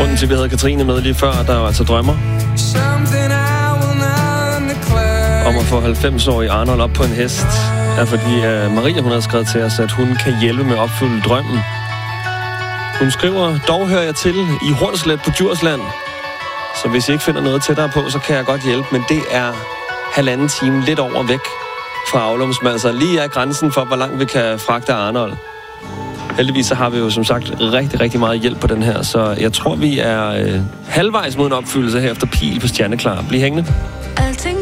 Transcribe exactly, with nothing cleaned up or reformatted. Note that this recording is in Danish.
Grunden til, at vi havde Katrine med lige før, der var altså drømmer om at få halvfems-årig Arnold op på en hest, er fordi uh, Maria, hun har skrevet til os, at hun kan hjælpe med at opfylde drømmen. Hun skriver, dog hører jeg til i Hornslet på Djursland, så hvis I ikke finder noget tættere på, så kan jeg godt hjælpe, men det er halvanden time lidt over væk fra Aulum, altså lige er grænsen for, hvor langt vi kan fragte Arnold. Heldigvis så har vi jo som sagt rigtig, rigtig meget hjælp på den her, så jeg tror, vi er øh, halvvejs mod en opfyldelse her efter Pil på Stjerneklar. Bliv hængende. Alting